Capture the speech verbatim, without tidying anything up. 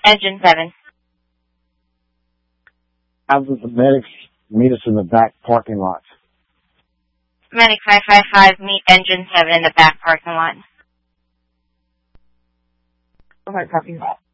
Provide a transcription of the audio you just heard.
Engine seven. Have the medics meet us in the back parking lot. Medic five five five, meet Engine seven in the back parking lot. Alright, copy that.